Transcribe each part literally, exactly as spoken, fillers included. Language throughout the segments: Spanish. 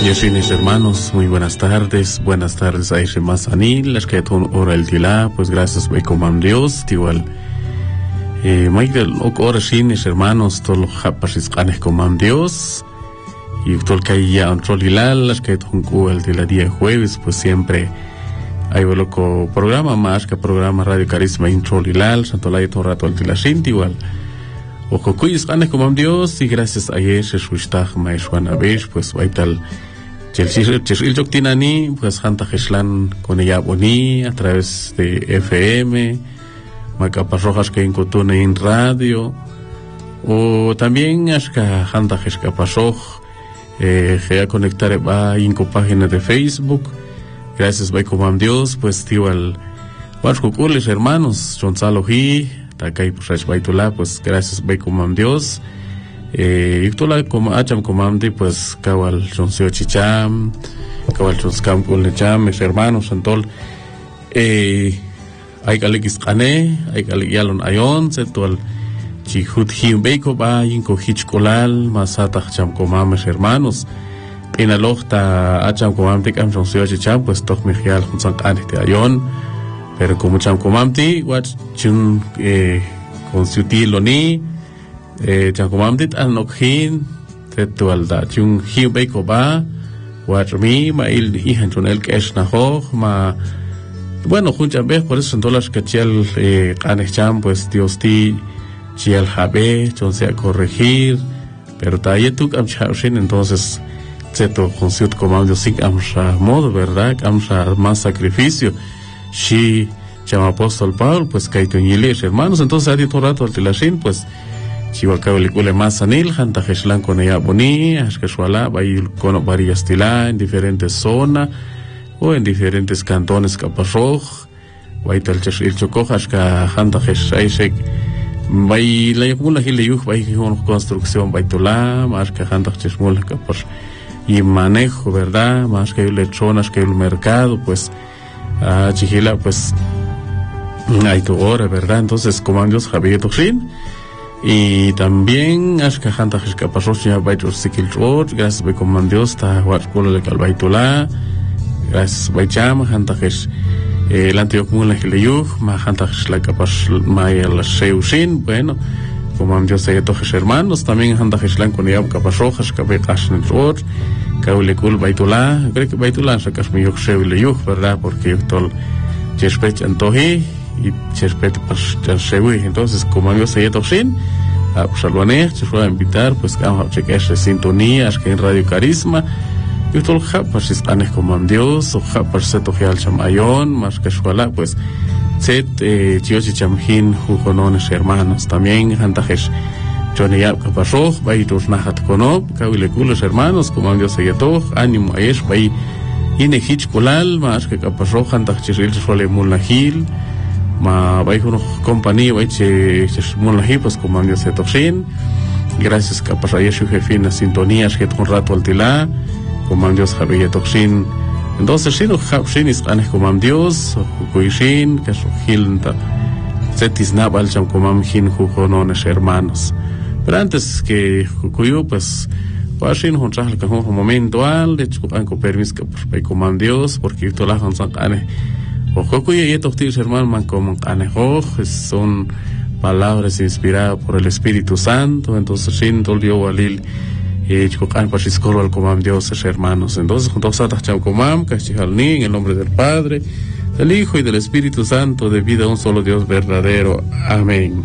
Yeshines hermanos, muy buenas tardes, buenas tardes a Ishe Masanil, las que ton ora el tila, pues gracias a comam Dios, igual. Eh, Michael, ora shines hermanos, todo lo japasis canes comam Dios, y todo el que ya antrolilal, las que ton el tila día jueves, pues siempre hay un loco programa más que programa Radio Carisma introlilal, santo la ton rato el tila shinti igual. Ojo, cuyos canes comam Dios, y gracias a Yeshe Shuishtag Maishwan Abesh, pues hay tal. Chelsea Chelsea Joktinani, pues Hanta Heshlan con ella boni a través de F M, Macapas Rojas que incotune en radio, o también Ashka Hanta Heshkapasoj, eh, que a conectar va en página de Facebook. Gracias, by Comam Dios, pues tío al Huascucules hermanos, Chonsaloji, Takai pues Baitula, pues gracias, by Comam Dios. Eh, y toda como acham comandi pues kawal chonsio chicham kawal chonskam kulecham mis hermanos antol eh hay galikis kane hay galikyalon ayon setol chihut himbeko ba inko hichkolal masata cham komam mis hermanos en alojta acham comamti kam chonsio chicham pues tok mihial junsan kanete ayon pero como cham comamti wat chun eh consutiloni eh changomamdit anokhin tetualda chung hiu beko ba watmi ma il ihan chonel kesh na ho ma bueno juncha vez por eso en todas las cachial eh canecham pues Dios ti chial jabe chon sea corregir pero tayetuk am chaushin entonces seto consiut comando sig am sha modo verdad am sha más sacrificio shi chama apóstol Pablo pues kaitoniles hermanos entonces a ti todo rato al tilashin pues Chihuahua más anil, Hanta Heshlan con ella boni, Ashkashwala, Bail con varias tila en diferentes zonas o en diferentes cantones Capasoj, Baital Cheshil Chokoj, Ashka Hanta Heshaishek, Bail la Yakula Hileyuj, Bail con construcción Baitola, Ashka Hanta Cheshmul Capos y manejo, ¿verdad? Más que el lechonas, que el mercado, pues, a Chihila, pues, hay tu hora, ¿verdad? Entonces, comandos Javier Toxin. Y también Ashka Hanta Heshka Pasosha Baitor Sikil Chor, gracias by Coman Dios, ta Huarcolo de Calbaitula, gracias by Cham, Hanta Hesh, el Antiochmula Hileyuj, Ma Hanta Hesh la Capas Maya la Sheushin, bueno, Coman Dios hay todos hermanos, también Hanta Heshlan con ella Capasrojas, Cabecashen Chor, Caulecul Baitula, creo que Baitula sacas mi Yok Sheuleyuj, ¿verdad? Porque yo tol Chespech Antohi. Y Cherpet Shewi, entonces como yo sé Toshin, a Salvaner, se fue a invitar, pues vamos a chequear esa sintonía, que en Radio Carisma, y todo el japar si están como Dios, o japar se toque al chamayon, más que suela, pues set chiochi chamhin, jujonones hermanos, también Hantajesh, Johnny Yap Capasoj, Baitos Nahat Konob, Kawileculos hermanos, como Dios se yetoj, ánimo a es, Bai, Inehich Kulal, más que Capasoj, Hantachiril suele Mulnahil, ma vai con compañía vai che monlahi pues como Dios se toshin gracias que para Yeshu jefe na sintonías que con rato altila como Dios jabe toshin entonces si no habshin is anes como Dios kuishin que su hilta setis nabal cham como hin jujonones hermanos pero antes que kuyo pues pashin hon sahal que un momento al de chupanco permis que pues como Dios porque tola han sacane Ojo, y estos tíos hermanos man como anejoj, son palabras inspiradas por el Espíritu Santo, entonces sin tolio walil y chocan pasiscolo al comam Dios hermanos. Entonces juntos a tacham comam, cachijalni en el nombre del Padre, del Hijo y del Espíritu Santo, de vida a un solo Dios verdadero. Amén.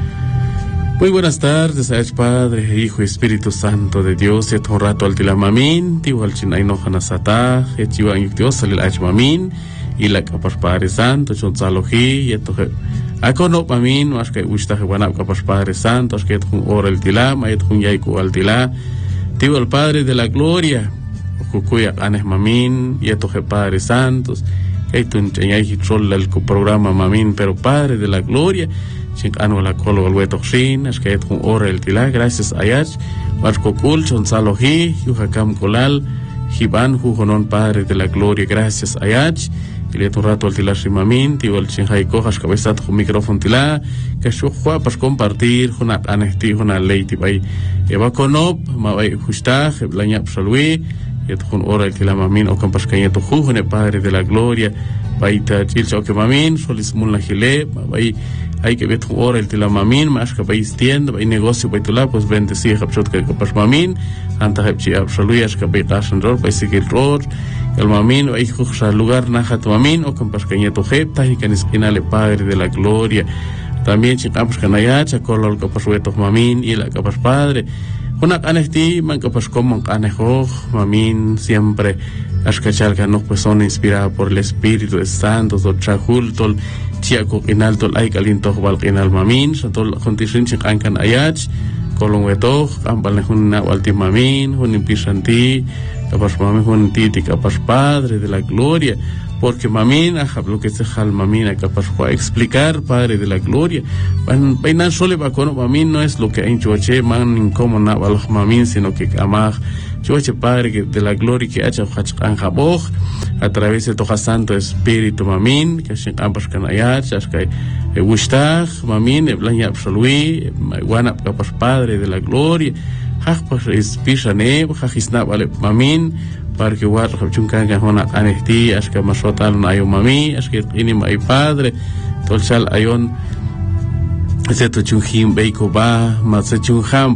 Muy buenas tardes, a Padre, Hijo y Espíritu Santo de Dios, y a todo rato al tilamamin, tiwal chinay no hanasata, y chiwan Dios salil achmamin. Y la capas Padre Santo, chonzaloji, y esto que acono pamin, más que gusta que van a capas Padre Santo, es que es un ora el tilá, ma es un yaiku al tilá, tío el Padre de la Gloria, cucuya anes mamin, y esto que Padre Santos, que es un chayai chol el programa mamin, pero Padre de la Gloria, sin ano la colo el hueto sin, es que es un ora el tilá, gracias a yach, más cocul, chonzaloji, yuhakam kolal, Jiban, jujonon Padre de la Gloria, gracias a yach, y le tu rato al tila shimamin, tío el chinjai cojas cabezat con micrófono tila, que yo juega para compartir, una anesti, una ley, tibay, eva conop, mabay justag, blañap salui, yet con ora el tila mamin o campas cañeto jujune Padre de la gloria baita chilcha que mamin solis mulla gile bai hay que ver ora el tila mamin más que vais tienda bai negocio baitula pues bendecir capchot que capas mamin anta hepchi absoluyas que bai qasan ror bai sigil ror el mamin bai juxa lugar najat mamin o campas cañeto jepta y canis inale Padre de la gloria también chicamos canayach colol capas wetos mamin y la capas Padre una canesti man capas como canejo mamin siempre ascachal que no pues son inspirada por el Espíritu Santo do chahul tol chiaco inal tol ay calinto wal inal mamin tol condition chikan kan ayach kolong weto ambal hun na walti mamin hun impisanti capas mamin hun titi capas Padre de la gloria porque mamin ajab lo que se jal mamin capaz de explicar Padre de la gloria van peinan sole va con mamin no es lo que en choche man como na wal mamin sino que amar choche Padre de la gloria que hacha hachkan jaboj a través de toja santo espíritu mamin que sin ambas canayach que e gustar mamin e blanya absolui wana capaz Padre de la gloria haj pues es pisane hajisna vale mamin para que guarda chunkan que hona anesti as que masotal ayo mami as que ini mai Padre tolsal ayon ese to chunhim beiko ba mas chunham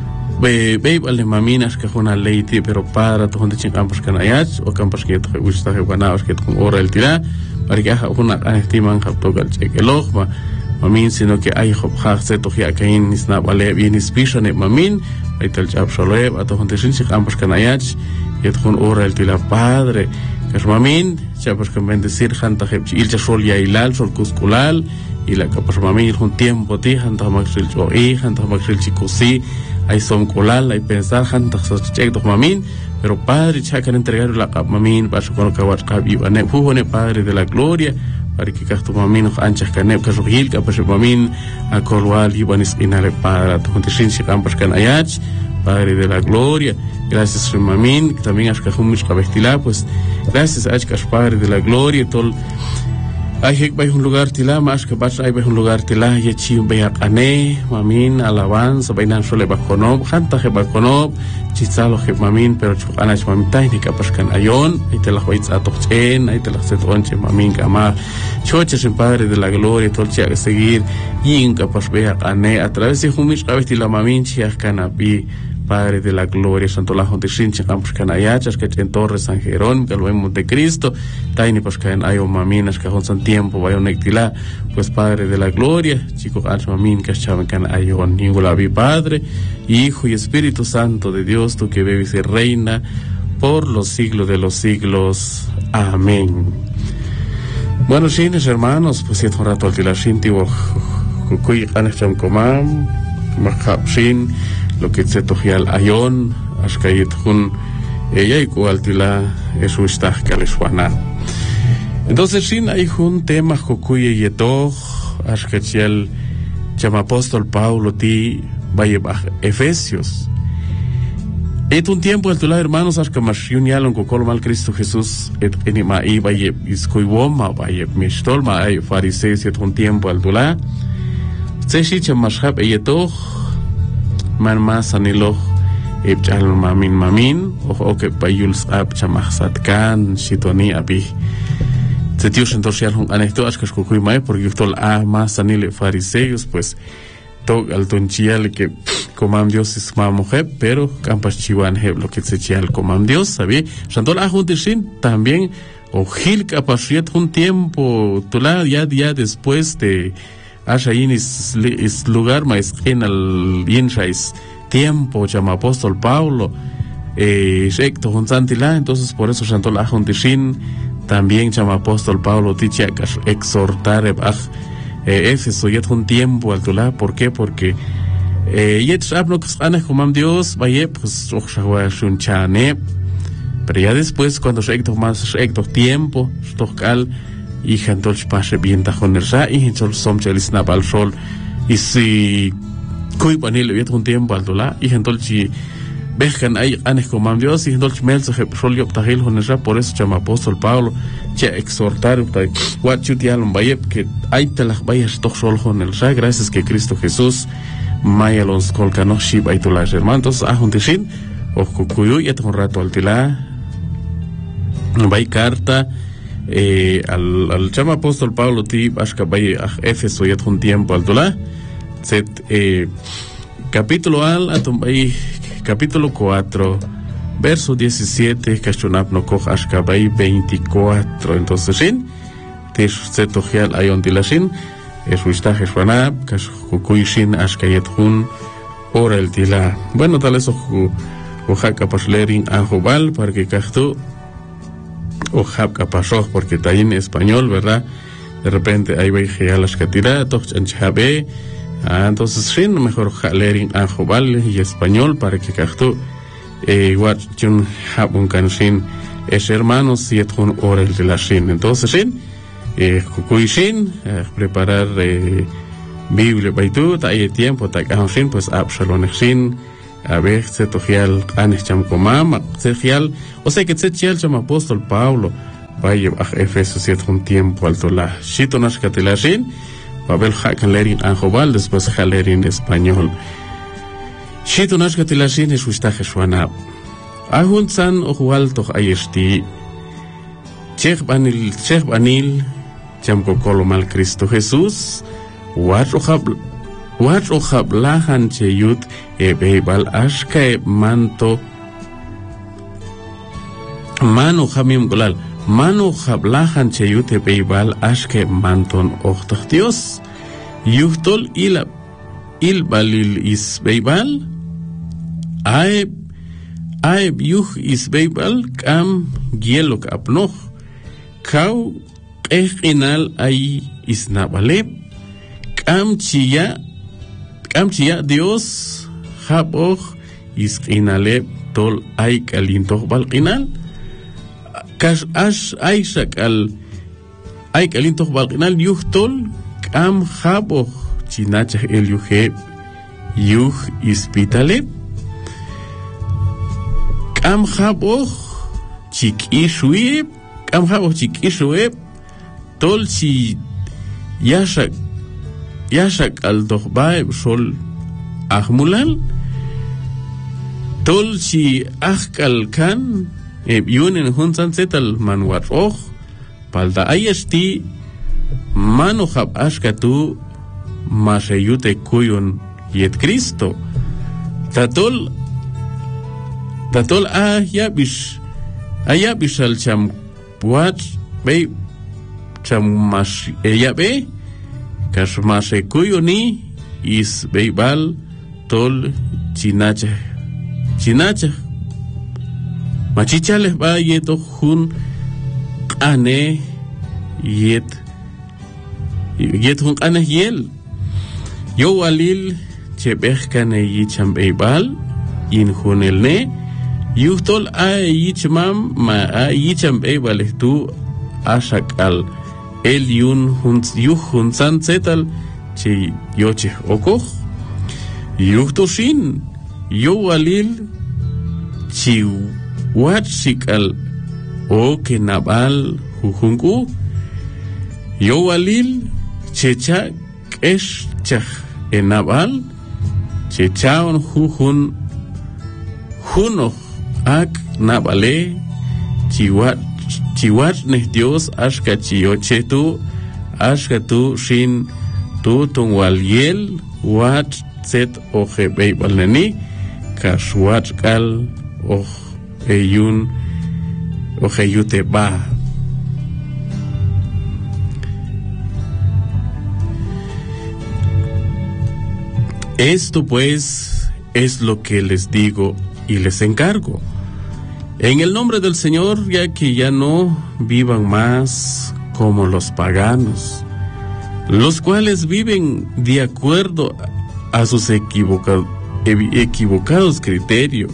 be be vale mami as que hona leiti pero para to honde chin campos canayach o campos que te gusta que guanaos que con ora el tira para que hona anesti man capto gal chekelog ma mamin sino que hay hob khase to ya kain isna vale bien inspiration mamin aitel chap sole ato honde chin campos canayach yet con ora el tila Padre que es mamin ya pues que bendecir janta hepchi ilcha sol ya ilal sol cusculal y la capas mamin un tiempo ti janta maxil jo e janta maxil chikusi hay som colal hay pensar janta sochek do mamin pero Padre cha kan entregar la cap mamin para con kawat qabi ane fuhone Padre de la gloria para que casto mamin anchas kanep ka sohil ka pas mamin a kolwal ibanis inale para to contin si campos canayach Padre de la gloria, gracias mamin, también a Shkahumish Kabestila, pues gracias a Ashkash Padre de la gloria, tol hay un lugar tila, más que vas hay un lugar tila, y chi un beakane, mamin, alabanza, bainan sole bakonob, hanta he bakonob, chizalo he mamin, pero chukanash mamin técnica, pues can ayon, y te la huitz a tochen, y te la setonche mamin kama, choches en Padre de la gloria, tol chi a seguir, yinka pues beakane, a través de Humish Kabestila mamin, chi a canapi, Padre de la gloria, santo la jonte sinche campus canayachas que en Torre San Jerónimo que lo vemos de Cristo, taini pues que en ayo maminas que con san tiempo vaya nectila, pues Padre de la gloria, chico alch mamin que chaven can ayo ningula vi Padre, Hijo y Espíritu Santo de Dios, tú que vives y reina por los siglos de los siglos. Amén. Bueno, chines hermanos, pues siete un rato al tila shinti o kuy anecham komam, mahab shin lo que se togial ayon askayit hun ella y cualtila es usted que les juana entonces sin hay un tema jokuye yeto askachiel llama apóstol Paulo ti vaya Efesios et un tiempo al tula hermanos askamash yalon kokol mal Cristo Jesús et enima i vaya iskuiwoma vaya mishtolma ay fariseos et un tiempo al tula se shi chamashab yeto man mas anilo ibchal mamin mamin o que payuls ab chamahsat kan sitoni abi setios entonces un anecdotas que escuché mai porque tol a mas anile fariseos pues to al tonchial que comam Dios es ma mujer pero campas chiwan heb lo que se chial comam Dios sabe santol a juntishin también o gil capasiet un tiempo tola ya ya después de Ashayin es, es lugar más en el Yenshais tiempo llama apóstol Paulo eh recto con santila entonces por eso Santol Ajon Tishin también llama apóstol Paulo tichakas exhortar ebach eh Éfeso yet un tiempo altula ¿por qué? Porque eh yet hablo que ana como Dios vaya pues oxawa shunchane pero ya después cuando recto más recto tiempo stokal y jantol pase bien tajon ersa y jantol somchelis napal sol y si kuy panil viet un tiempo altola y jantol chi vejan ay anes como Dios y jantol mel se sol yop tajil con ersa por eso llama apóstol Pablo che exhortar tai what chutialon baye que ay te las vayas toch sol con ersa gracias que Cristo Jesús mayalons kolkanoshi baitulas hermanos a juntishin o kukuyu yet un rato altila Vai carta eh, al, al chama apóstol Pablo ti ashka vai a Éfeso yat un tiempo al dola set eh, capítulo al atum vai capítulo cuatro verso diecisiete kashunap no koch ashka vai veinticuatro. Entonces sin te setogial ayon dilashin es wistah eswanab kash kuishin ashka yat un ora el tila. Bueno, tal eso ojaka paslerin anjobal para que kahtu o Japka pasó porque está en español, ¿verdad? De repente ahí va a las catiratos en Chabe, entonces sí, mejor leer en Anjobal y español para que cachto igual un Japun canshin es hermano si es un hora de la shin. Entonces sí, cucuishin preparar Biblia baitu, hay tiempo, ta canshin pues Absalón shin. A ver, se togial anes cham comama, se gial, o sea que se chial cham apóstol Pablo, vaya a Efesios siete un tiempo alto la, shito nas catelashin, Babel hakan lerin anjobal, después jalerin español. Shito nas catelashin es wistaje shwanab. Ahun san ojual toch ayesti, chech banil, chech banil, cham kokolo mal Cristo Jesús, wat ojab, wat ojab lahan cheyut, e beibal ashka manto mano hamim golal mano hablahan cheyute beibal ashke manton ochtach Dios yuhtol ila il balil is beibal aeb aeb yuh is beibal kam gielok apnoch kau qeqinal ay isnabaleb kam chiya kam chiya Dios Haboch is inale tol ay kalintoh balqinal kash ash aishak al ay kalintoh balqinal yuhtol kam haboch chinachah el yuhe yuh ispitale kam haboch chikishueb kam haboch chikishueb tol chi yashak yashak al dohbaeb sol ahmulal tol si ahkal kan e yunen hunsan setal manwat och palda ayesti mano hab ashkatu masayute kuyun yet Cristo tatol tatol ayabish ayabish al cham wat be cham mas yabe kas masay kuyuni is beibal tol chinacha chinacha machichales va yeto hun ane yet yet hun ane yel yo walil chebehkane yicham beibal in hunelne yuhtol a yichmam ma a yicham beibal tu ashakal el yun hun yuhun san setal chi yoche okoch yuhtoshin yo walil chi watsikal o que nabal jujunku yo walil checha kesh chach enabal chechaon jujun juno ak nabale chiwat chiwat ne Dios ashka chioche tu ashka tu shin tu tun waliel wat set oje beibalneni kaswat kal oj eyun oje yute ba. Esto pues es lo que les digo y les encargo en el nombre del Señor, ya que ya no vivan más como los paganos, los cuales viven de acuerdo a sus equivocados, equivocados criterios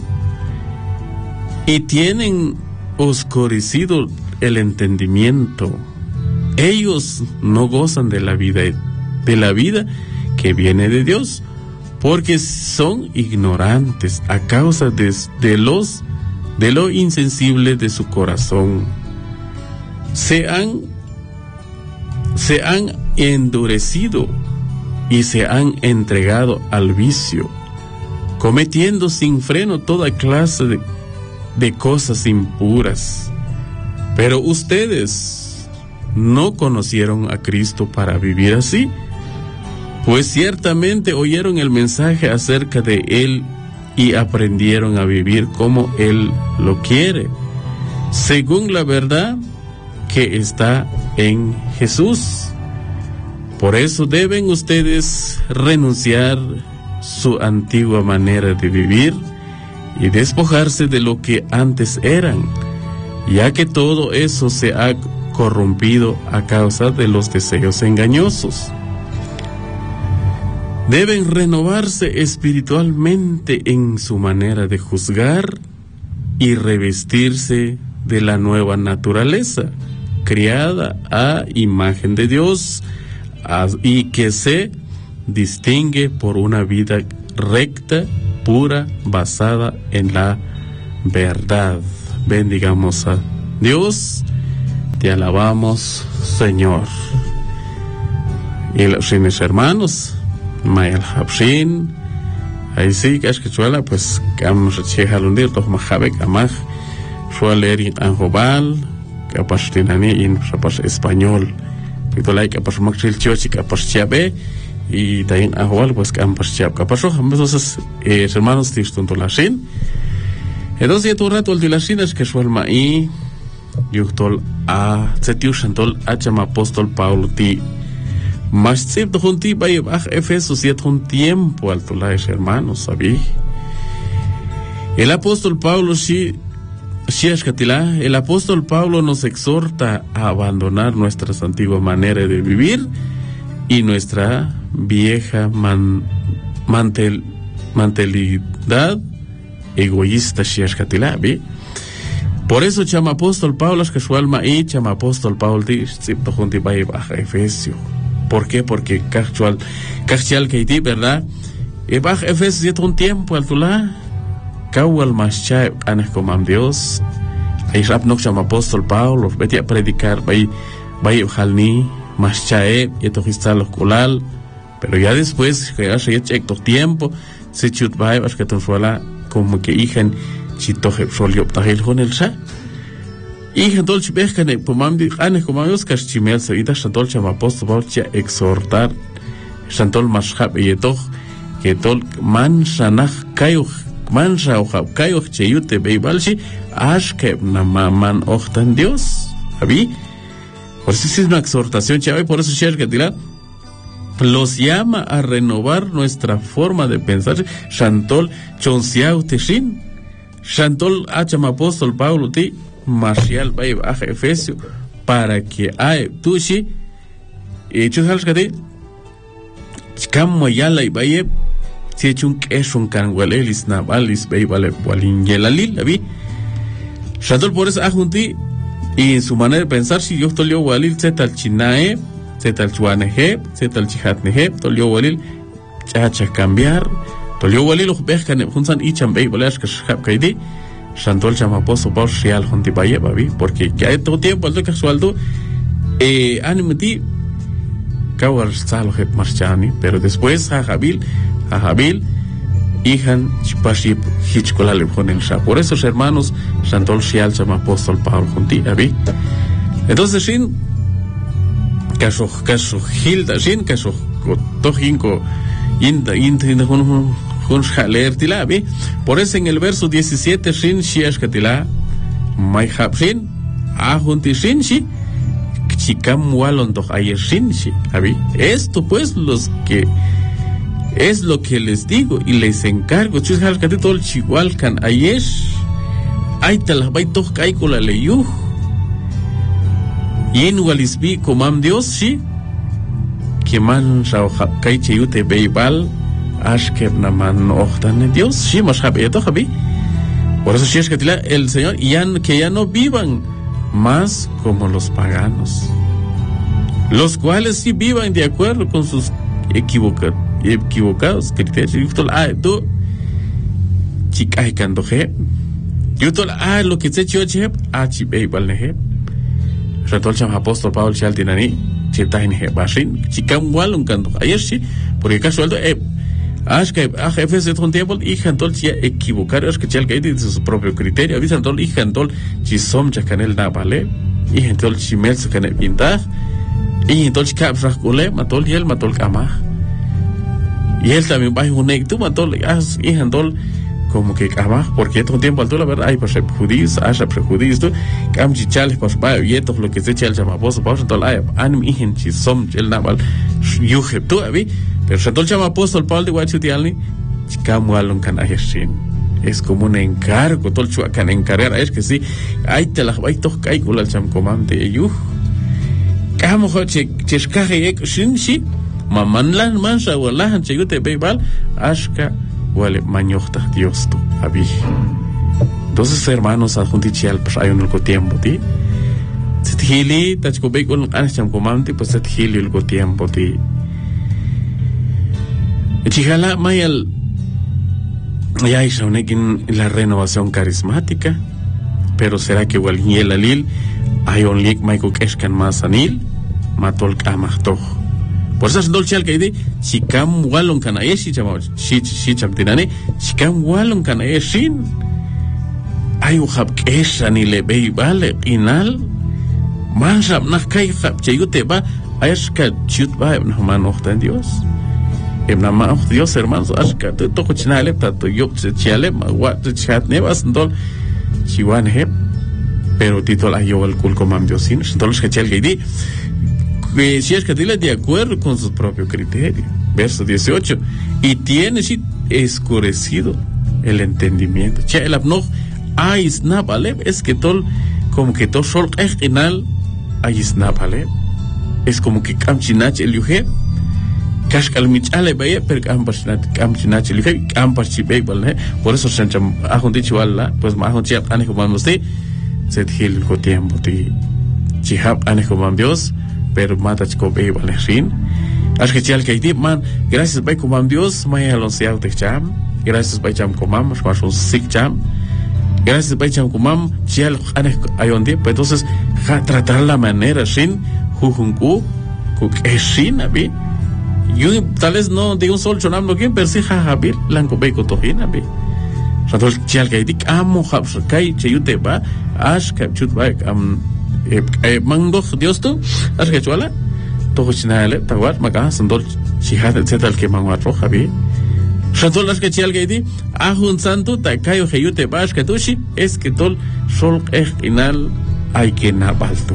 y tienen oscurecido el entendimiento. Ellos no gozan de la vida, de la vida que viene de Dios, porque son ignorantes a causa de, de los de lo insensible de su corazón. Se han se han endurecido y se han entregado al vicio, cometiendo sin freno toda clase de, de cosas impuras. Pero ustedes no conocieron a Cristo para vivir así, pues ciertamente oyeron el mensaje acerca de Él y aprendieron a vivir como Él lo quiere, según la verdad que está en Jesús. Por eso deben ustedes renunciar su antigua manera de vivir y despojarse de lo que antes eran, ya que todo eso se ha corrompido a causa de los deseos engañosos. Deben renovarse espiritualmente en su manera de juzgar y revestirse de la nueva naturaleza, creada a imagen de Dios y que se distingue por una vida recta, pura, basada en la verdad. Bendigamos a Dios, te alabamos, Señor. Y los hermanos, Mayal Habshin, ahí sí, que es que chuela, pues, que vamos a chejar un día, todos majabek, amaj, chualer anjobal, que apastinani in rapas español, que tolai que apas makchil chochi, que apas chiabe, y también anjobal, pues, que apas chiab, que apas roja, entonces, eh, hermanos, tistun tolashin, entonces, ya todo rato el tolashin es que chualma y, yuhtol a, zetiu shantol, acham apóstol Paulo ti, más cierto junti vaya a Efesos y un tiempo alto la hermanos, ¿sabí? El apóstol Pablo sí, sí el apóstol Pablo nos exhorta a abandonar nuestra antigua manera de vivir y nuestra vieja man, mantel, mentalidad egoísta, sí ¿vi? Por eso chama apóstol Pablo es que su alma y chama apóstol Pablo dice cierto junti vaya a Efesios. ¿Por qué? Porque casual, casual que ti, ¿verdad? Y bajo Efesios ya un tiempo al tulá, caual más chay, anes como Dios, ahí rap no llama apóstol Pablo, vete a predicar, vaya, vaya jalni, más chay, y esto está los culal, pero ya después, que ya se echa estos tiempo, se chut vaya, es que tu suela, como que hijen, chitoje, solio, tajel con el sa. Y jantol chibejkane pomamdi ane komamos kashchimel sevita jantol chama apóstol Pablo cha exhortar jantol mashab yetoh que tol man shanach kayo man shauhab kayo cheyute beibalshi ashke namaman ochtan Dios. ¿Abi? Por eso es una exhortación chaval, por eso Sher Gatila los llama a renovar nuestra forma de pensar. Jantol chonsiau teshin jantol acham apóstol Pablo ti Marcial va a Efesio para que hay tushi y chusal que como ya la ibaye si chun que es un cangualelis navalis bay vale walin yelalil vi Shadol por eso ajunti y en su manera de pensar si yo tolio walil se tal chinae se tal chuaneje se tal chihatneje tolio walil chacha cambiar tolio walil ujbehkan junsan ichan bay vale que shab kaidi Shantol chama apóstol Pablo real junti vaya babi porque que hay todo tiempo alto casualdo eh animati kawar salo het marchani pero después a Jabil a Jabil hijan chipaship hichkolale con el sha por eso hermanos Shantol real chama apóstol Pablo junti abi entonces sin caso caso hilda sin caso tojinko inda inda con por eso en el verso diecisiete Shin Shiashkatila Mayhab Shin Ahunti Shin Shi Chikam Walon Doch Ayer Shin Shi esto pues los que es lo que les digo y les encargo Chishkatila tol Chihualcan Ayesh Aital Baitoch Kaikula Leyuh Yen Walisbi Komam Dios Shi Keman Shao Kaicheyute Beibal Ashkeb naman ochtan Dios, sí, más rápido, Javi. Por eso sí es que el Señor ya que ya no vivan más como los paganos, los cuales sí vivan de acuerdo con sus equivoca, equivocados criterios. Ah, tú, chica, cuando je, yo todo ah lo que se echó je, ah chipe igual ne Retol cham apóstol Pablo chaltinani, chitahin je bashin, chica igual un canto. Ayer sí, porque casual eh Acho que a jefes de un tiempo y jantol ya equivocar es que chal que dice su propio criterio, avisan tol y jantol chisom chacanel na vale y entonces chimel se cane pintar y entonces cap rascule matol y él matol cama y él también va a un tú matol y entonces como que cama porque todo tiempo al la verdad hay pues prejuicios hay prejuicios tú cam chichales pues va y esto lo que se echa el chamaposo pues entonces hay anim y en chisom el naval yuhe tú abi pero entonces chamaposo el pal de guachutialni cam walon can ayeshin es como un encargo todo el chuacan encargar es que sí hay te la hay todos cae con el cham comande yu cam hoche chescaje shin shi mamanlan mansa wallahan chegute beibal ashka wale mañochta Dios tu abi entonces hermanos adjuntichial pues hay un algo tiempo ti sethili tachko be con ancham comante pues sethili algo tiempo ti chijala mayal ya hizo en la renovación carismática pero será que igual y el alil hay un lik maiko keshkan más anil matol kamachto por eso es dolce al que dice chicam walon canaeshi chamo shi shi chamtinane chicam walon canaeshin hay un hab kesha ni le bei vale inal mansa nakai hab cheyute va ayska chut va no mano en Dios en la mano Dios hermanos aska to to chinale tato yo chiale ma wa chat nevas ndol chiwan he pero titol ayo el kul comam Diosin entonces que chel que dice que si es que dile de acuerdo con su propio criterio verso dieciocho y tiene sí escurecido el entendimiento che el abno ay snapale es que tol como que tol sol final ay snapale es como que camchinach el yuhe kashkal michale baye per campachinach camchinach el yuhe campachibe vale por eso se llama ajundi chiwala pues ma ajundi ane como usted se dil ko tiempo ti chihab ane como Dios pero mata chico be vale sin acho que chial que di man gracias bay como Dios may anunciar te cham gracias bay cham como mas mas un sick cham gracias bay cham como chial ane ayonde pues entonces ja, tratar la manera sin jujunku ku eshin abi yo tal vez no de un sol chonam no que pero si ja habir lanco bay ko tohina abi ratol chial que di amo habs kai cheyute ba ash ka chut bay am eh mango Dios tú has que chuala todo chinale tawar maga sandol shihad etcétera que mango roja bi shandol las que chial que di ahun santo ta kayo heyute bash que tushi es que tol sol ejinal hay que nabalto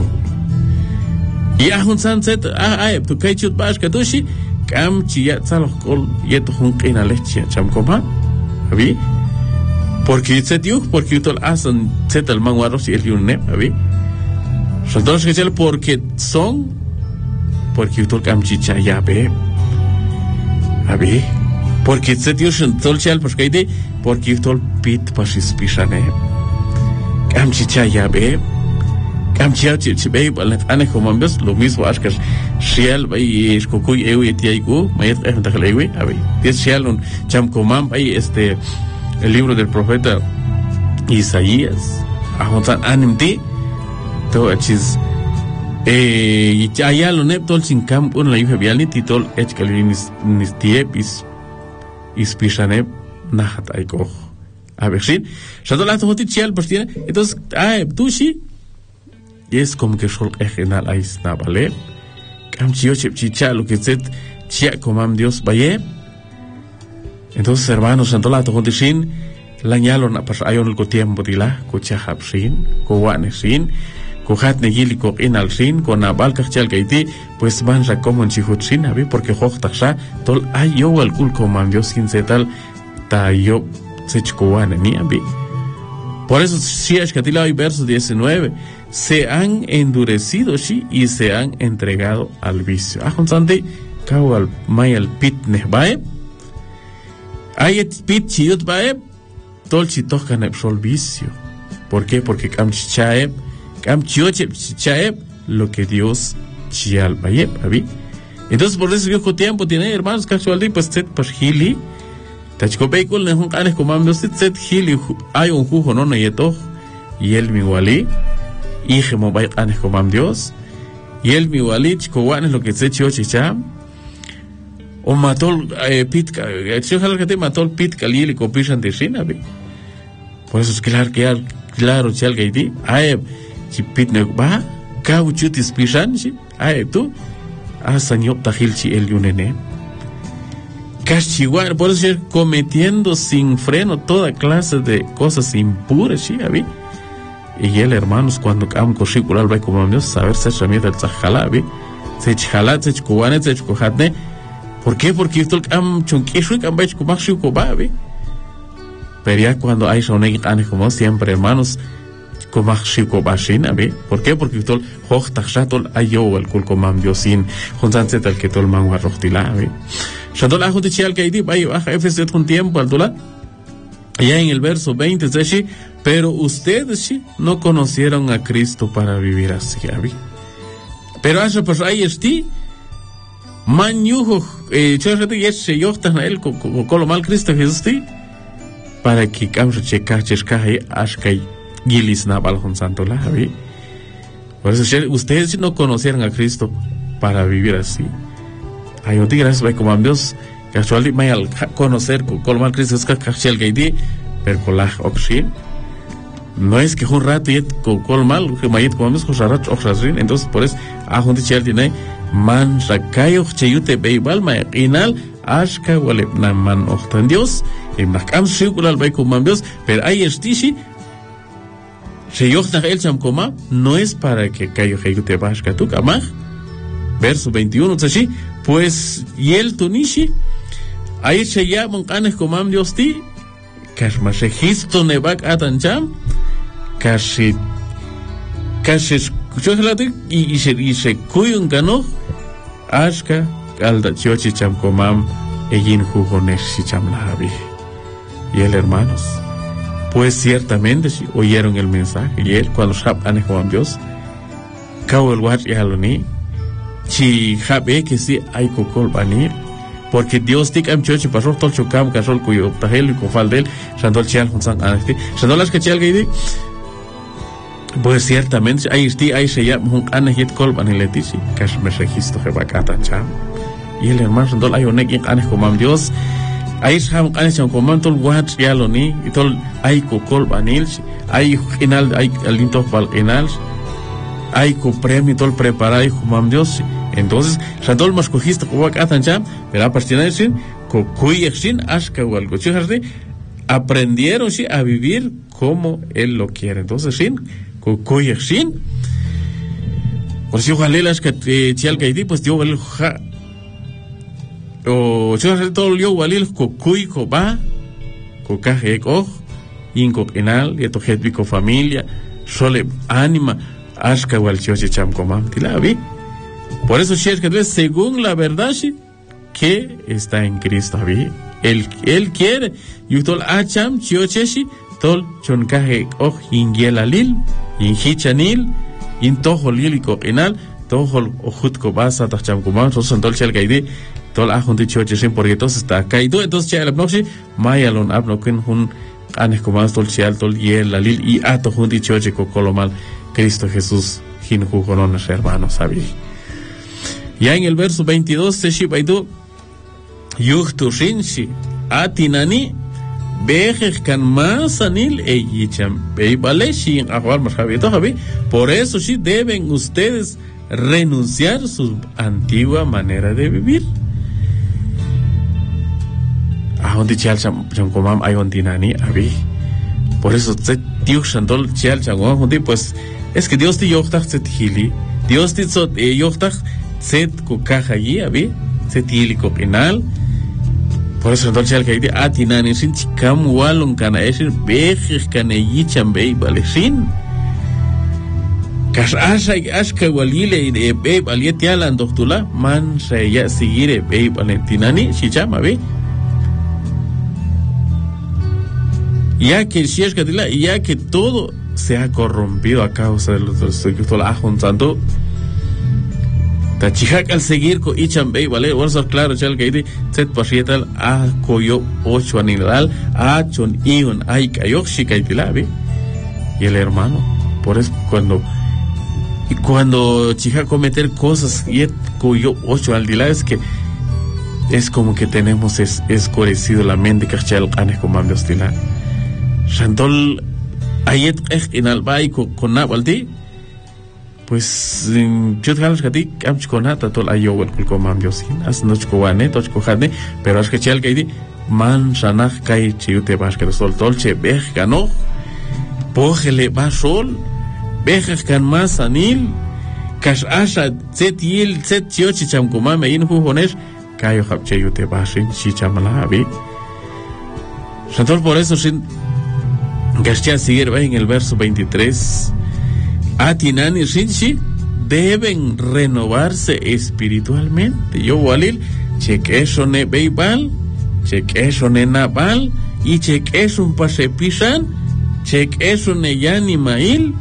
y ahun sanset ah ay tu kay chut bash que tushi kam chia tsalo kol yet hun qinale chia cham koma abi porque setiu porque tol asan setal mango arroz y el yunne abi entonces que porque son porque utol camchicha ya ve a ver porque se dio un tol chal porque de porque utol pit pasis pisane camchicha ya ve camchicha chibe vale ane como ambos lo mismo es que shial y es cocuy eu y tiaiku mayet es de lewi a ver es shial un cham comam ahí este el libro del profeta Isaías a juntar animti to achis eh y allá lo neptol sin campo en la yuja vialni titol echkalinis nistiepis ispishane nahat aiko a ver sí shadow la tohoti chial pues tiene entonces ah tushi es como que sol ejenal ais na vale cam chio chicha lo que set chia comam Dios vaye entonces hermanos shadow la tohoti sin la nyalo na pas ayon el tiempo dila ko chahab sin ko wane sin Kuhat negili ko inal sin con abal kachal kaiti pues van ra como en chihut sin abi porque hochtasha tol ayo al kul comando sin setal ta yo sechkoane ni abi por eso si es que tila hay verso diecinueve se han endurecido shi y se han entregado al vicio ah constante kawal mayal pit nehbae ayet pit chiut bae tol chitokan epsol vicio ¿por qué? Porque kamchae Cam chioche chaeb lo que Dios chial bayeb abi entonces por eso viejo tiempo tiene hermanos casualmente pues set pues hili tachko beikul ne hun kanes comando set set hili hay un jugo no no yeto y el mi wali y jemo bay kanes comam Dios y el mi wali chko wan lo que se chioche cha o matol pit chio jal que te matol pit kalili ko pisan de sin abi por eso es claro que claro chal que di ay chipit ne ba cauchutis pishanchi, ay tú, asaño tajilchi el yunene. Cachihuar, por eso cometiendo sin freno toda clase de cosas impuras, ¿sí? ¿Abi? Y él, hermanos, cuando am cochicular va como Dios, saber se chamita el tzajalabi, se chjalat, se chcuane, se chcojatne. ¿Por qué? Porque esto am chunquishuik am bach kumachu kobabi. Pero ya cuando hay shonegi ane como siempre, hermanos, kumachu kobashin, ¿abi? ¿Por qué? Porque esto hoch tachshatol ayo el kul komam Diosin, juntanse tal que tol mangua rochtila, ¿abi? Shadol ajo de chial kaidi, vaya baja Efesios un tiempo al dola. Ya en el verso veinte dice, pero ustedes sí no conocieron a Cristo para vivir así, ¿abi? Pero hace pues ahí esti man yujo eh chorrete yes se yohtan a él con lo mal Cristo Jesús ti para que camse checa checa ahí ashkai gilis na baljon santo la, ¿abi? Por eso ustedes sí no conocieron a Cristo para vivir así. Ay, yo te gracias by como Dios casualmente me al conocer con lo mal Cristo es que cachel gaidi per colag oxin. No es que un rato y con col mal que mayet como Dios rato oxrin, entonces por eso a junti chel tiene man rakayo cheyute beibal ma inal ashka wale na man oxtan Dios en nakam circular by como Dios, pero hay estishi se yoxta el cham coma no es para que cayo cheyute bashka tu kama. Verso veintiuno dice, pues y el tunishi ahí se llaman canes como Dios ti kash ma registo nebak atancham kashi kashi chocolate y se y se kuyun gano ashka alda chochi cham komam egin jugones si cham lahabi. Y el hermanos, pues ciertamente si oyeron el mensaje y él cuando shab ane como Dios kaw el wat yaloni chi habe que si hay kokol banir porque Dios tic am chochi pasó todo chocam casol cuyo tajel y cofal del sandol chial junsan anesti sandol las que chial gaidi pues ciertamente ahí esti ahí se llama un anehit kolban y letisi cash me registro que va a cham y el hermano sandol hay onek in aneh como Dios ahí sam aneh cham como tol wat yaloni y tol hay kokol banil hay final hay alinto fal enal hay co premio tol preparar como Dios. Entonces, Sandol más cogiste como acá tancham, pero a partir de eso, con cuyexin, ashka o algo chiharde, aprendieron sí a vivir como él lo quiere. Entonces, sin, con cuyexin, por si ojalá las que chialca y pues dio el ja, o chiharde todo yo walil con cuy co va, con caje oj, inco enal, y tojet bico familia, sole anima, ashka o al choche cham comam, tila vi. Por eso, según la verdad que está en Cristo, él, él quiere. Y tol acham chiocheshi tol chonkaje oj ingyelalil, inhichanil, intoholil enal, tohol ojutko basa tacham kuman, entonces tol chel gaide, tol ajunti chiocheshin, porque entonces está caído, entonces chel abnoxi, mayalon abnoquin hun anes kuman tol chel tol yelalil y ato junti chiocheco colomal, Cristo Jesús, jinjujonones hermanos, ¿sabes? Ya en el verso veintidós se shibaidu yuhtu shinshi atinani bejer kan masanil e yicham beibale shin ahwal mashabito habi. Por eso sí deben ustedes renunciar su antigua manera de vivir. Ahondi chal cham cham komam ayondinani abi. Por eso se tiuk shandol chal cham ahondi pues es que Dios te yochtach set hili Dios te sot yochtach set ko caja allí, abi, set hílico penal. Por eso entonces el que dice, ah, tinan sin chicam walon cana esir bejes caneyi chambei valesin. Kas asa aska walile y be valieti alan doctula man se ya seguire be valentinani si chama be. Ya que si es que ya que todo se ha corrompido a causa de los que todo la juntando. Tachihak al seguir con Ichanbei, ¿vale? Vamos a ser claro, chal que dice, set pasietal a coyo ocho aniladal, a chon ion, ay kayoxi kaitilabi. Y el hermano, por eso cuando, y cuando chija cometer cosas y coyo ocho aniladal es que es como que tenemos es, escurecido la mente que chal anes como ambios tila. Shantol ayet ech inalbai con nabaldi. pues yo te ganas que a ti am chiconata tol ayo el culco mam diosin as no chicoane to chicojane pero es que chal que di man sanaj kai chiute vas que sol tolche bej gano pogele va sol bej kan más anil kash asha zet yil zet chiochi cham kumame in hu honesh kayo hapche yute basin chi chamala abi Santor por eso sin Gastia sigue en el verso veintitrés Atinan y Shinshi deben renovarse espiritualmente. Yo walil chequeso ne beibal, chequeso ne nabal y chequeso un pasepisan, chequeso ne yani mail.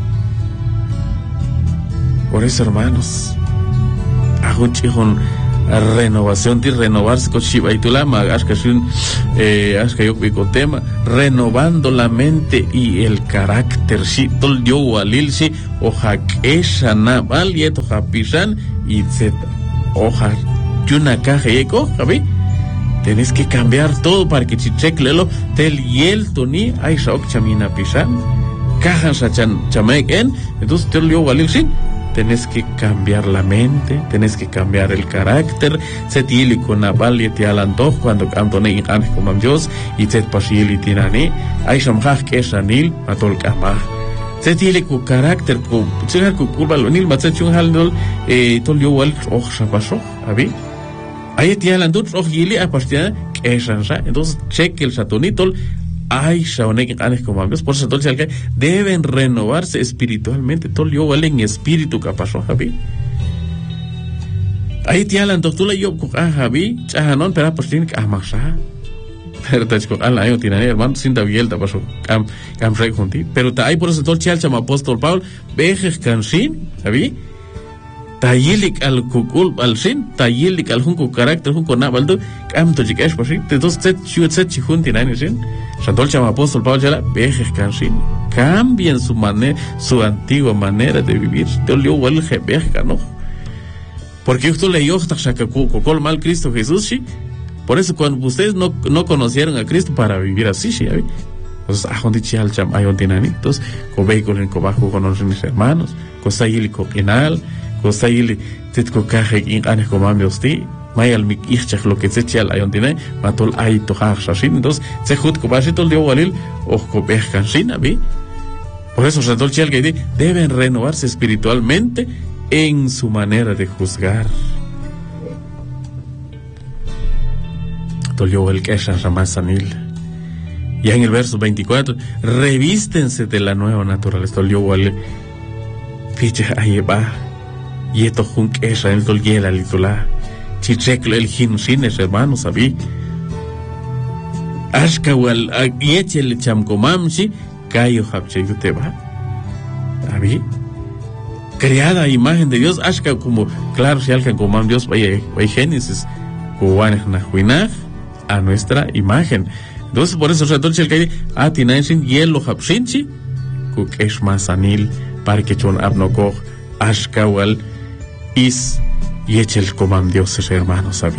Por eso, hermanos, hago chijón renovación de renovarse con Shiva y Tulama, eh, tema, renovando la mente y el carácter, si tol yo walil si oja esa naval y eto japisan y zeta oja yuna caja y eco, ¿sabes? Tenés que cambiar todo para que chichek lelo tel yel toni ay saok chamina pisan cajan sachan chamek en entonces tol yo walil si tenés que cambiar la mente, tenés que cambiar el carácter. Se tiene con Nabal y te alanto cuando Antone y Ángel como Dios y te pasil y tirani. Hay shamhaj que es anil matol kamah. Se tiene con carácter, con se con curva lo nil matse chung halnol eh tol yo wal och shapaso, abi. Ahí te alanto och yili a partir que es ansa. Entonces cheque el satonitol. Ay, Shaonek Ángel como Dios, por eso todo el que deben renovarse espiritualmente. Todo yo vale en espíritu capaz, Javi. Ahí te hablan, tú le yo a Javi, chahanon, pero pues tiene que amasar. Pero te digo, ala, yo tiene hermano, sin tabielta pasó, cam, cam rey junti. Pero te hay por eso todo el chama apóstol Pablo, vejes cansin, Javi. Tayilik al kukul al sin, tayilik al junco carácter, junco nabaldo, cam to chikesh pasí. Entonces, set chuet set chihunti nani sin. Santol chama apóstol Pablo ya la vejes cansin. Cambien su manera, su antigua manera de vivir. Te lo igual que veja, ¿no? Porque usted leyó hasta Shakakuko, col mal Cristo Jesús, sí. Por eso cuando ustedes no, no conocieron a Cristo para vivir así, sí, ¿eh? Entonces, a donde chal cham ayontinani, entonces, con vehículo en cobajo con los mis hermanos, con sayili coquinal, con sayili tetco caje in anes comame usted. Mayal mi ichach lo que se chal ayontinai, matol ay tojar shashin, entonces, se jut cobashito dio walil, o cobej cansina, ¿vi? Por eso, Santol chal que deben renovarse espiritualmente en su manera de juzgar. Tolió el Keshan Ramasanil. Ya en el verso veinticuatro, revístense de la nueva naturaleza. Tolió el Fiche Ayeba. Y esto jun Keshan, el Toliela Litula. Chicheklo el Hinshines, hermanos, sabí. Ashkawal, Yechel Chamkomamshi, Kayo Hapcheyuteba. ¿Sabí? Creada a imagen de Dios, Ashka como, claro, si alguien como Dios, vaya, vaya Génesis, Kuwanah a nuestra imagen. Entonces, por eso, Santol Chelkay, Atinansin, Yelo Hapshinchi, Kukesh Masanil, Parkechon Abnokoj, Ashkawal, Is, Yechel Comam Dioses, hermanos, Abi.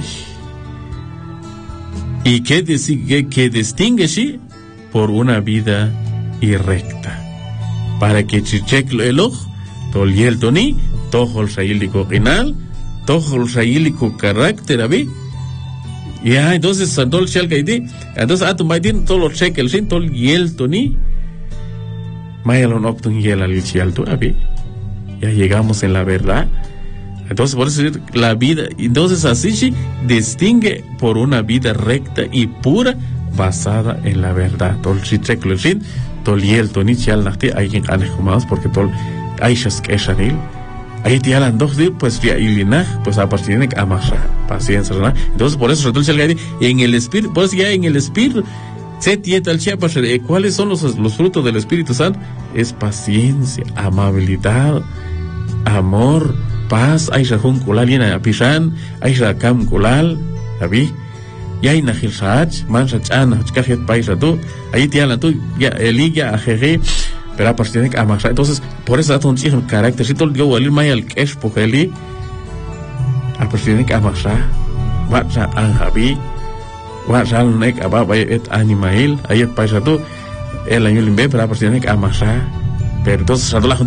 ¿Y qué, que, que distingue, sí? Por una vida irrecta. Para que Chicheklo Eloj, Toliel Toni, Tojol Sayilico Ginal, Tojol Sayilico Carácter, Abi. Ya, entonces, Santol Chalkaidi, entonces, a tu maitin, todos los cheques, sin tol Yel Toni, Mayalon Optun Yel Alichial tu, Abi. Ya llegamos en la verdad. Entonces, por eso la vida, entonces así sí distingue por una vida recta y pura basada en la verdad. Tol Chicheklo sin, tol Yel Toni Chial Nahti, hay quien anejumados porque tol Aishas Keshanil. Ahí te hablan dos días, pues ya ilinaj, pues a partir de amarra, paciencia, ¿no? Entonces, por eso, entonces, en el espíritu, pues ya en el espíritu, se tieta el chiapas, ¿cuáles son los, los frutos del Espíritu Santo? Es paciencia, amabilidad, amor, paz, hay rajun kulal, y na pishan, hay rakam kulal, ¿sabí? Y hay najil saach, man sachana, chkajet paisa tú, ahí te hablan tú, ya, eliga, ajeje, pero a partir de amarra. Entonces, por eso da un chico carácter. Si todo el día walil mayal kesh pojeli, a partir de amarra, va a anjabi, va a nek ababa et animail, ahí et paisa tú, el año limbe, pero a partir de amarra. Pero entonces, la gente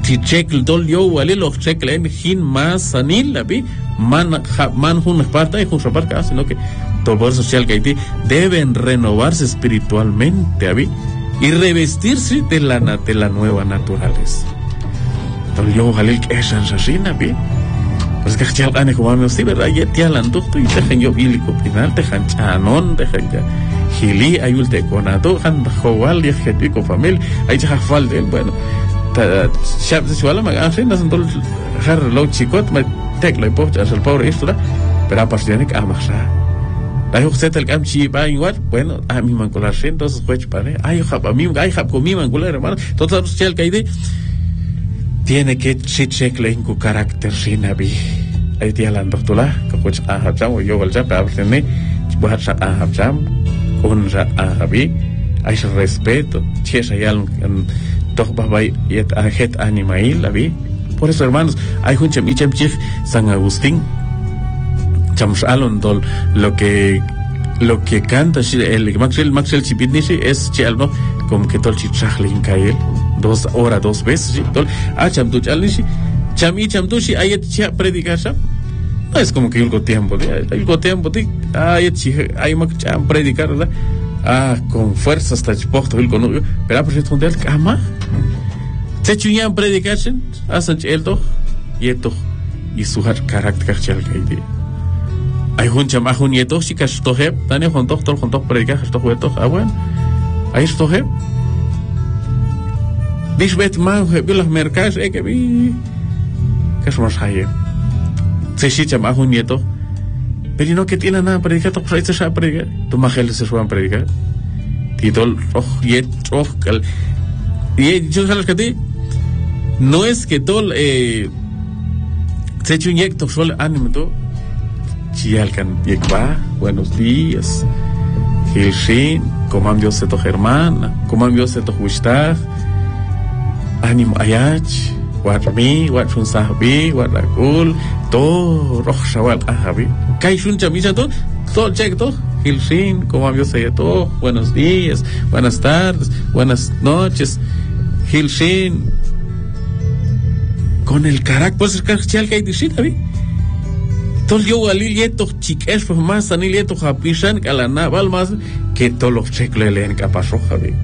ti check dol yo wale lo check len hin más sanil labi man man hun parta y hun parta sino que todo social que hay deben renovarse espiritualmente abi y revestirse de la de la nueva naturaleza. Dol yo wale que es ansasina abi pues que ya ane como me usted verdad ya te hablando tú y dejen yo bíblico final dejan chanon dejan ya hili ayul te conato han jowal y gente con familia hay ya falta bueno shab se suala mag afin das ndol har lo chicot ma tek lo post as el pobre esto pero a partir de que amasha la yo set el camchi ba igual bueno a mi mancolar entonces pues para ay hab a mí ay hab con mi mancolar hermano todo social que hay tiene que checkle en su carácter sin abi ahí te halan doctora que pues a habjam yo val ya para tener buat sa a habjam con sa a abi hay respeto chesa ya doch babay yet a het animail abi por eso hermanos hay un cham icham chif San Agustín chamshalon dol lo que lo que canta el Maxwell Maxwell Chipitnishi es chelno como que tol chichle incael dos horas dos veces tol a cham tu chalnishi cham icham tushi ayet cha predicar no es como que algo tiempo algo tiempo ti ayet chi ay mak cham predicar ¿verdad? Ah, con fuerza hasta chiposto el cono pero a proyecto del cama se chuyan predicación hacen el do y esto y su carácter chal que hay un chama un nieto si que esto he tane con doctor con doctor predicar esto jueto ah bueno ahí esto he bisbet man he los mercados eh que vi que somos ahí se si chama un nieto pero no que tiene nada predicar to pues se sabe predicar tu magel se suban predicar titol oh yet oh cal y yo sabes que ti no es que todo eh se chuñek to sol ánimo to chialcan yekba buenos días hilshin como Dios se to hermana como Dios se to gustar ánimo ayach Watmi, Watchun Sahabi, Watakul, todo rojo chaval, ahabi. Kaishun chamisa todo, todo check todo. Hilshin, como amigo se todo. Buenos días, buenas tardes, buenas noches. Hilshin, con el carácter, pues el carácter que hay de sí, ¿sabes? Todo yo alil yeto chiques, pues más anil yeto hapishan kalana, val más que todos los check le leen capaz roja, ¿sabes?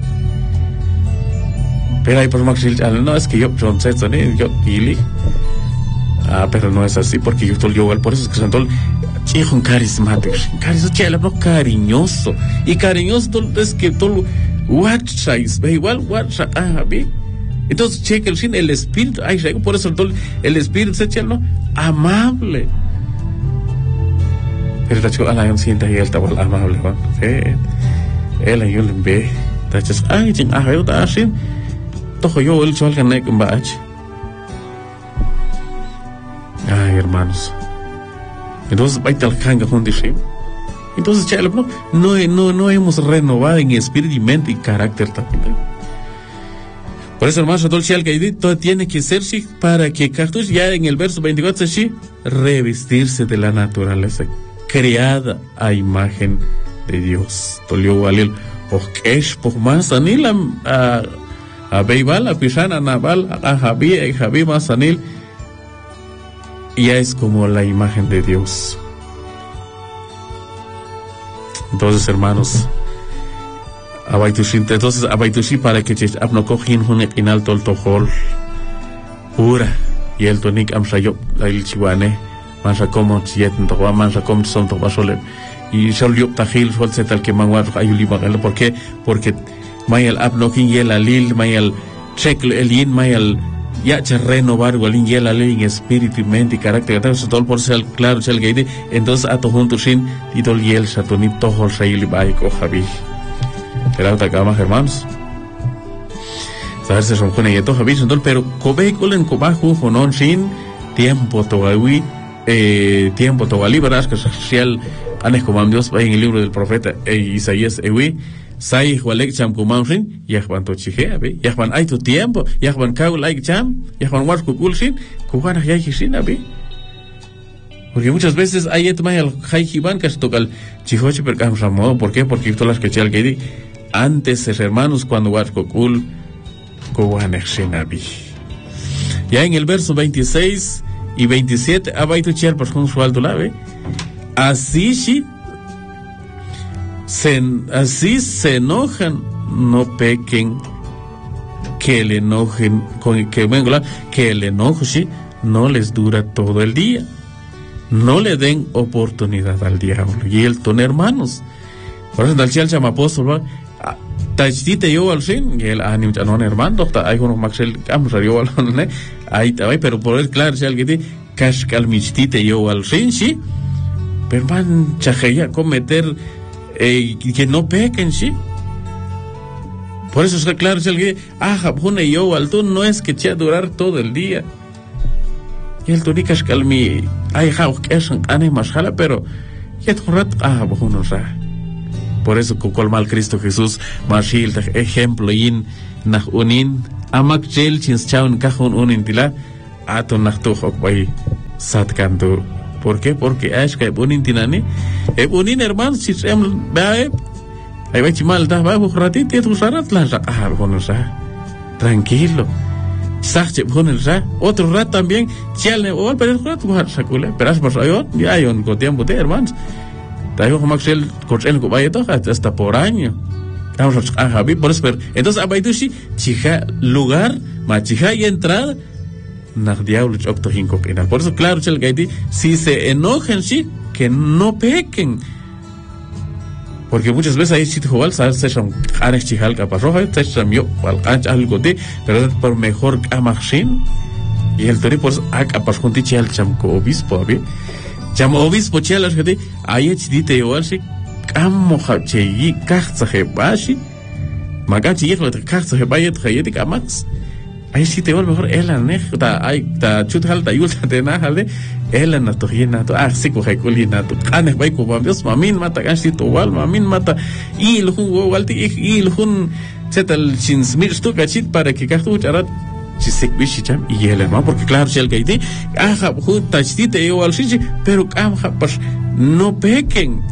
Pero hay por Maxil, no es que yo John Setson, yo Gili. Ah, pero no es así porque yo estoy yo por eso es que son todo chico carismático, carismático, no cariñoso y cariñoso es que todo what size, ve igual what ah, ve. Entonces checa el sin el espíritu, ay, por eso todo el espíritu se echa no amable. Pero la chico a la yon sienta y él estaba amable, ¿no? Eh, él ayun le ve, tachas ay, ching ah, yo ta así. Tojo yo el sol que no hay que bach. Ay, hermanos. Entonces, hay tal canga con dice. Entonces, chale, no, no, no, no hemos renovado en espíritu y mente y carácter también. Por eso, hermanos, todo el chal que todo tiene que ser sí para que cartuch ya en el verso veinticuatro sí revestirse de la naturaleza creada a imagen de Dios. Tolio valil o kesh por más anila a a Beibal, a Pishana, Naval, a Javi, a Javi Masanil, y ya es como la imagen de Dios. Entonces, hermanos, entonces, abaitushi para que chich abno cojín un equinal toltojol, pura, y el tonik amsayo, la il chihuane, mansa como chiet, toba, mansa como son toba sole, y sol yo tajil, sol setal que manguar, ayuli bagel, ¿por qué? Porque mayal abnokin yel alil mayal check el yin mayal ya cha renovar walin yel alil en espíritu y mente y carácter entonces todo por ser claro chel gaide entonces a to juntos sin y tol yel satoni toho sayli bai ko javi pero ta kama hermanos sabes se son con yeto javi son pero kobe kolen kobajo honon sin tiempo toawi eh tiempo toali verás que social anes como Dios en el libro del profeta Isaías ewi sai hualek cham kumanrin yahban to chije abi yahban ay tu tiempo yahban kau like cham yahban war kukulshin kuwana yahishin abi porque muchas veces hay etma el haijiban que tokal chihochi per kam ramo ¿por qué? Porque todas las que chal que antes hermanos cuando war kukul kuwana shin abi Ya en el verso veintiséis y veintisiete, abaito chiar por con su alto lave. Así sí, se, así se enojan, no pequen, que le enojen, con que venga, que el enojo sí no les dura todo el día. No le den oportunidad al diablo. Y el ton hermanos. Por eso, tal llama apóstol, tajtite yo al fin, y el ánimo ya no hermano, hay uno maxel, vamos a yo al fin, ahí, pero por el claro, si alguien dice, cascal michtite yo al fin, sí, pero man, chajeya, cometer, eh, que no pequen, sí. Por eso es que claro, si alguien dice, ah, jabune yo al tú, no es que te va a durar todo el día. Y el tunicas calmi, ay, jao, que es un ánimo jala, pero, ya tu rat, ah, bueno, ra. Por eso, con mal Cristo Jesús, Marshil, ejemplo, in, nach unin, amak jel, chins chaun, cajun unin tila, ato nach tu hokbay, sat canto. ¿Por qué? Porque es que unin tinani, e unin hermano, si se em, bae, ay, vai chimal, da, va, ratito, y tu sarat, la, ah, bueno, ra, tranquilo. Sache, bueno, ra, otro rat también, chale, o, pero el rat, va, sacule, pero es por rayon, ya hay un tiempo de hermanos. Tayo Maxel Corchel Cobayeto hasta por año. Vamos a Javi, por eso. Entonces, Abaitushi, chija lugar, machija y entrada, nach diablo chocto hinco penal. Por eso, claro, Chel Gaiti, si se enojan, sí, que no pequen. Porque muchas veces ahí si te juegas, sabes, se son canes chijal caparroja, se son yo, al cancha algo de, pero es por mejor amachín. Y el tori, por eso, a caparjunti chel chamco obispo, ¿abi? Chamo obispo chelas que ahí chidite igual si camo hachi cacha hebashi magachi yeklo cacha hebayet hayeti kamax ahí sí te igual mejor ela nehta ay ta chuthal ta yulta de nahale ela na tojina to ah siku hekulina to kanes bay ko bambios mamin mata gashi to wal mamin mata y el hun walti y el hun setal chinsmir stu kachit para que kahtu charat chisik bichicham y el hermano porque claro si el gaiti ajá junta chiste yo al chichi pero ajá pues no pequen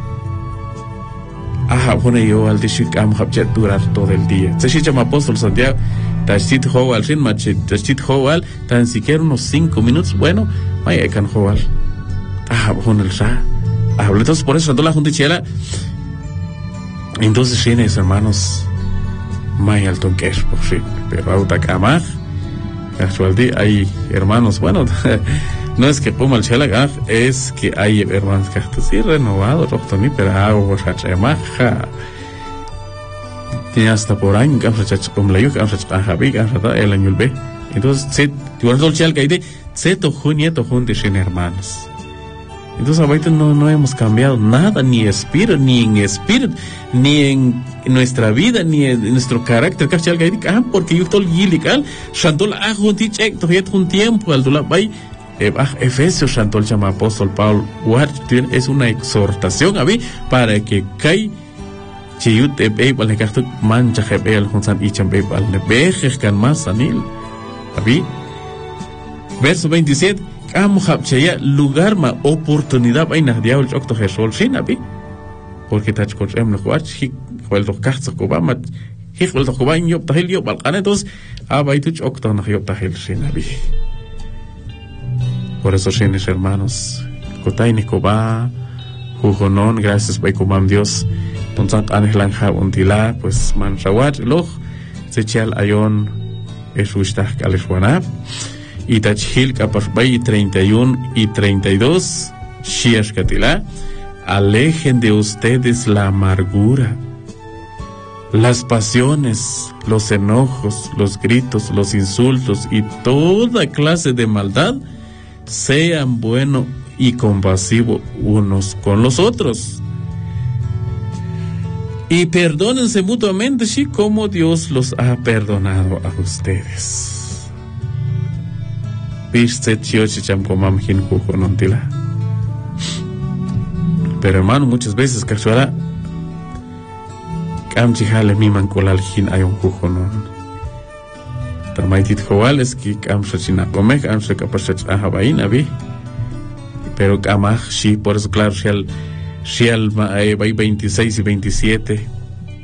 ajá bueno yo al decir ajá ya durar todo el día se llama apóstol Santiago tachit ho al fin machi tachit ho al tan siquiera unos cinco minutos bueno vaya can ho al ajá bueno el sa hablo entonces por eso toda la junta chela entonces tienes hermanos may alto que es por fin pero auta camar actualmente hay hermanos, bueno, no es que como el chela, es que hay hermanos que están así renovados, pero hago borracha maja. Tiene hasta por año, que borracha como la yo, que borracha javi, que borracha el año B. Entonces, se, igual el chela que hay de, se tojo nieto juntos sin hermanos. Entonces, ahorita no, no hemos cambiado nada, ni espíritu, ni en espíritu, ni en nuestra vida, ni en nuestro carácter. Ah, porque yo estoy ilegal. Shantol, ah, junti check, todavía un tiempo, al dula, bay, Efesios, Shantol, llama apóstol Pablo, es una exhortación a mí para que cai, chiyut, ebe, vale, que mancha, ebe, al junsan, y chambe, vale, vejes, can más, anil, a mí. Verso veintisiete. Amo hapchaya lugar ma oportunidad ay na diablo chocto jesol shinabi porque tach coach em lo watch hi wel doch kachts kobama hi wel doch kobain yo tahil yo balqana entonces abay tu chocto na yo tahil shinabi por eso shines hermanos kotaini koba jugonon gracias bay komam Dios ponsak anhlanja untila pues man rawat loh sechal ayon esushtak alishwana y tachil caparbay treinta y uno y treinta y dos shiashkatila alejen de ustedes la amargura, las pasiones, los enojos, los gritos, los insultos y toda clase de maldad. Sean buenos y compasivos unos con los otros y perdónense mutuamente, sí, como Dios los ha perdonado a ustedes. Pero hermano, muchas veces casuala kamchijale mi mancolal hin hay un jujonon tamaitit joal es que kamshachina come kamsha kapashach ahabaina vi pero kamach sí, por eso claro shial shial eh, veintiséis y veintisiete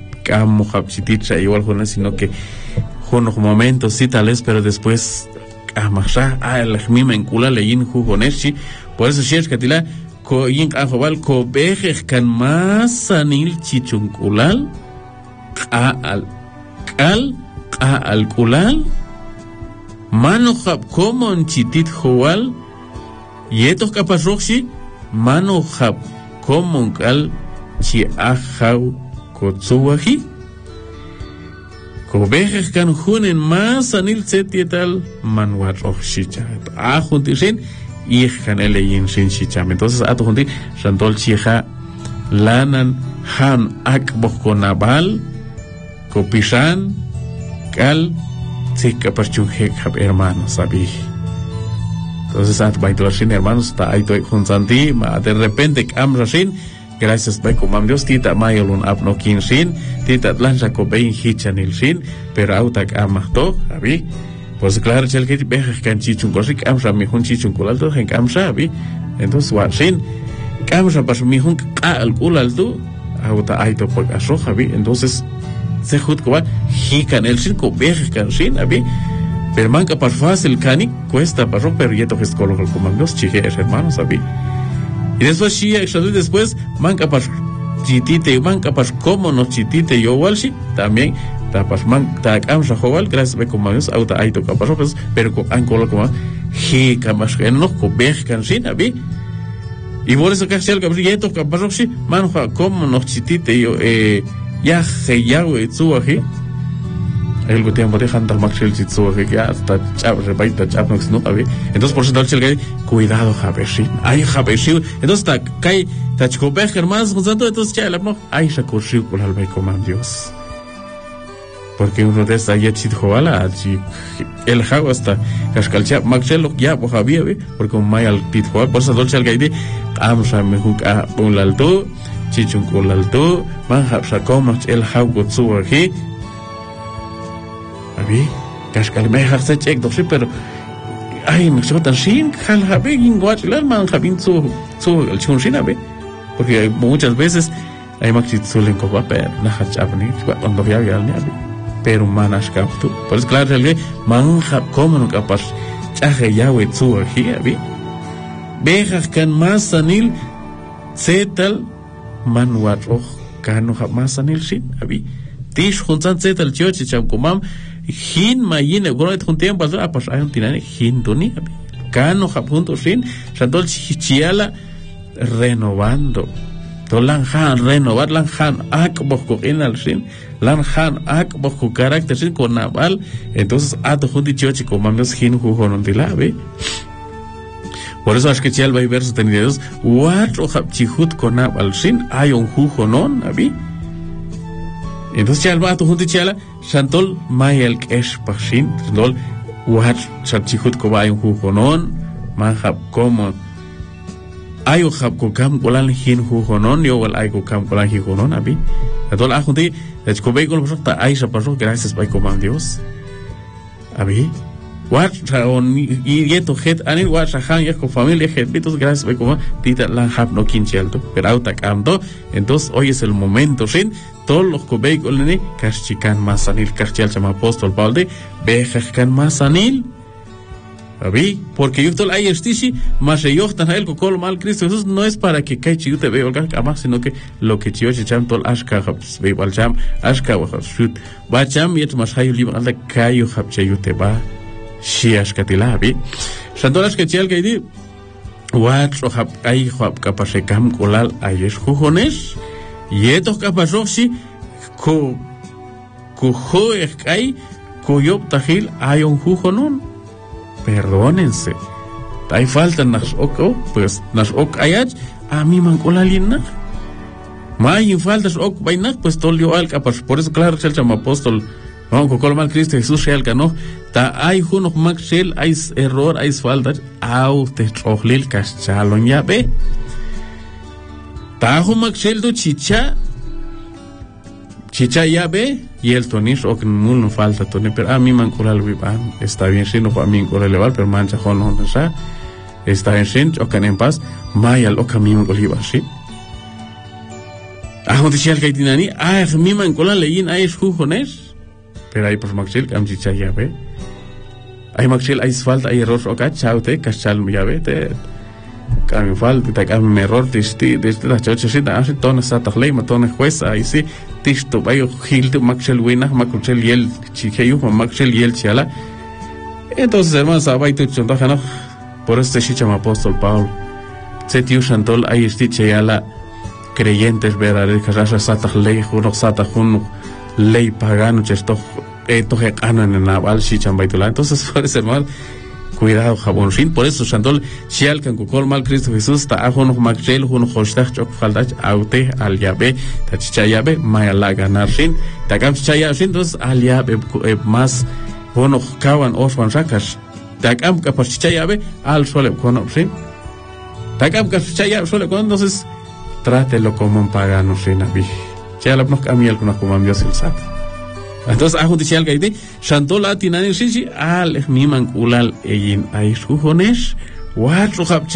kamo hapchiticha igual jonas, sino que jonos momentos sí tal vez, pero después amasha al mima en kula leyin jugoneshi por eso shesh katila ko yin ajobal ko beje kan masanil chichunkulal qa al qal qa al kulal mano hab komon chitit joal yetos kapasroxi mano hab komon kal chi ajaw kotsuwahi ko beje kan hunen masanil setietal manwar roxi chat a juntishin Ijan eleyin sin shicham. Entonces a tu junti Shantol Chija Lanan Han Ak Bokonabal Kopishan Kal Tzika Parchunjek Hab hermanos Abi. Entonces a tu baituashin hermanos está ahí junzanti ma de repente Amrashin gracias by comam Dios tita mayolun apnokin shin tita lancha kobein hichanil shin pero autak amahto Abi. Pues claro, el que beja can chichun cosik amsa mi hun chichun kulalto en amsa bi. Entonces wa sin amsa pas mi hun al kulalto auta aito por asoja bi. Entonces se jut ko hi can el sin ko beja can sin abi. Pero manca pas fácil cani cuesta pas pero yeto es color como los chiques hermanos abi. Y después sí, después manca pas chitite manca pas como no chitite yo walshi también tapas man tak amsa joval gracias be como Dios auta aito capaz pues pero con ancolo como he camas que no ko bej kan sin abi y por eso que hacer que yeto capaz si man como no chitite yo eh ya se ya we tsuahi el que tiempo dejan tal maxel tsuahi ya hasta chab rebaita chab no abi entonces por eso tal que cuidado jabeshi ay jabeshi entonces ta kai ta chko bej hermanos entonces ya la no ay shakurshi por al be como Dios porque uno de esta ya chit joala el jago hasta cascalcha maxelo ya pues había porque un may al tit joal por eso dolce al gaide amsa me juca un alto chichun con alto man hapsa como el jago tsu aquí abi cascal me harse check dosi pero ay me sotan sin hal habe inguat el man habin tsu tsu el chunsin abi porque muchas veces hay maxit suelen copa pero na hachapni cuando había al ni abi pero manas captu pues claro el que manja como no capaz chaje yawe tsu aquí abi bejas kan masanil zetal manwaro kanu ha masanil sin abi tish juntan zetal chiochi cham kumam hin mayine gonet juntian pasar apas hay un tinane hin doni abi kanu ha punto sin santol chiala renovando tolan han renovar lan han ak boko inal sin lan han ak boko carácter sin con naval entonces a tu jundi chiochi como mames hin jujon dilabe por eso es que chial va verso tenidos cuatro hab chihut con naval sin hay un jujonon abi entonces chial va tu jundi chiala santol mayel kesh pashin dol wat chat chihut ko hay un jujonon man hab como ayo hab ko kam kolan hin jujonon yo wal ayo kam kolan hin jujonon abi atol a junti es ko veículo ta aisha pasó gracias by comam Dios abi wat on y yeto het anil wat sahan ya con familia het bitos gracias by comam tita la hab no kinchelto pero auta camdo entonces hoy es el momento sin todos los ko veículo ni kaschikan masanil kaschel chama apóstol Pablo bejan masanil abi porque yo tol ayer stishi más yo tan el colo mal Cristo Jesús no es para que kai yo te veo olga más sino que lo que yo cham tol ashka habs ve bal cham ashka wa shoot ba cham yet mas hayu liban alda kai yo hab che yo te ba shi ashka tilabi santolas que chial que di wat ro hab ai hab kapase kam kolal ayesh jujones yeto kapasoxi ko ko jo es kai ko yo tajil hay un jujonon perdónense hay falta nas ok pues nas ok ayach a mí man colalina may faltas ok vainak pues tolio al capaz por eso claro el chama apóstol no con col mal Cristo Jesús real que no ta hay uno maxel hay error hay faltas au te trohlil caschalon ya ve ta hu maxel do chicha chicha ya ve y el tonis o que no falta tonis pero a mí man colal vivan está bien si no para mí colal levar pero mancha con no sa está en sin o que en paz may al o camino oliva sí a donde si al que tinani a mí man colal lein a es jujones pero hay por maxil cam chicha ya ve Hay maxil, hay falta, hay error, ok, chaute, cachal, ya ve, te. Cami falta, te cami error, tisti, desde la chocha, si da, si tona sa tahlei, matona jueza, ahí sí, tisto, bayo, hilde, maxil, wina, maxil, yel, chiqueyu, maxil, yel, chiala. Entonces, hermanos, abay tu chontaja, ¿no? Por eso te chichama apóstol Pablo. Se tiu shantol, ahí esti, chiala, creyentes, verdaderos, que rasa sa tahlei, juno sa tajuno, ley pagano, chesto, esto que ganan en naval, chicham baitula. Entonces, por eso, hermano, cuidado, jabón rin, por eso, Shantol, Chial, Cancocol, Mal Cristo Jesús, Ta Ajono, Maxel, Juno, Hostach, Chok, Faldach, Aute, Al Yabe, Tachichayabe, Mayala, Ganar Rin, Takam Chaya Rin, dos Al Yabe, más, Juno, Kawan, Oswan Rakas, Takam Capachichayabe, Al Sole, Kono Rin, Takam Capachichayabe, Sole, Kono, entonces, trátelo como un pagano, Rin, Abi, Chial, no camiel, con como Dios el Sat. Entonces, ajo dice algo ahí, Shantola tinani sisi al miman ulal egin ay sujones, wat